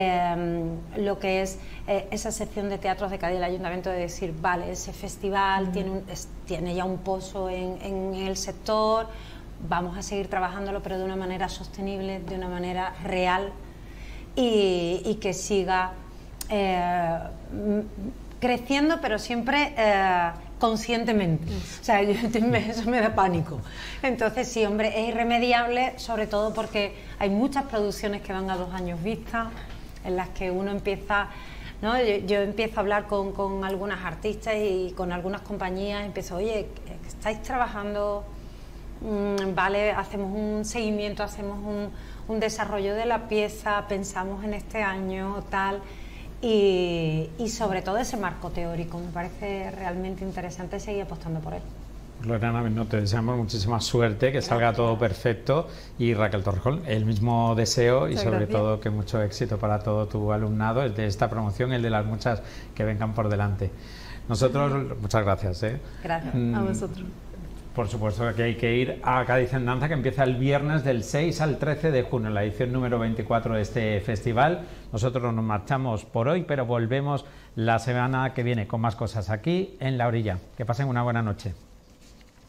lo que es esa sección de teatros de Cádiz del Ayuntamiento, de decir, vale, ese festival tiene ya un pozo en el sector, vamos a seguir trabajándolo, pero de una manera sostenible, de una manera real, y que siga creciendo, pero siempre conscientemente. O sea, eso me da pánico. Entonces sí, hombre, es irremediable, sobre todo porque hay muchas producciones que van a 2 años vista, en las que uno empieza, ¿no? Yo empiezo a hablar con algunas artistas y con algunas compañías, empiezo, oye, ¿estáis trabajando? Vale, hacemos un seguimiento, hacemos un desarrollo de la pieza, pensamos en este año, tal, y sobre todo ese marco teórico, me parece realmente interesante seguir apostando por él. Lorena, no, te deseamos muchísima suerte, que salga todo perfecto, y Raquel Torrejón, el mismo deseo y sobre todo que mucho éxito para todo tu alumnado, el de esta promoción, el de las muchas que vengan por delante. Nosotros, muchas gracias. Gracias a vosotros. Por supuesto que hay que ir a Cádiz en Danza, que empieza el viernes del 6 al 13 de junio, la edición número 24 de este festival. Nosotros nos marchamos por hoy, pero volvemos la semana que viene con más cosas aquí en La Orilla. Que pasen una buena noche.